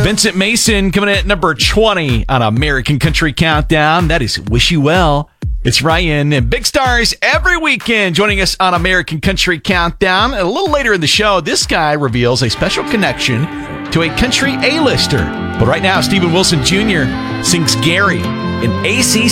Vincent Mason coming in at number 20 on American Country Countdown. That is Wish You Well. It's Ryan and big stars every weekend joining us on American Country Countdown. A little later in the show, this guy reveals a special connection to a country A-lister. But right now, Stephen Wilson Jr. sings Gary in ACC.